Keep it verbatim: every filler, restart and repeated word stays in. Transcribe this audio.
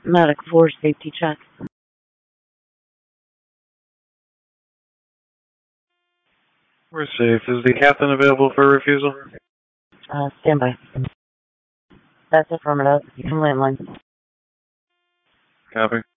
Medic four, safety check. We're safe. Is the captain available for refusal? Uh, standby. That's affirmative. You can landline. Copy.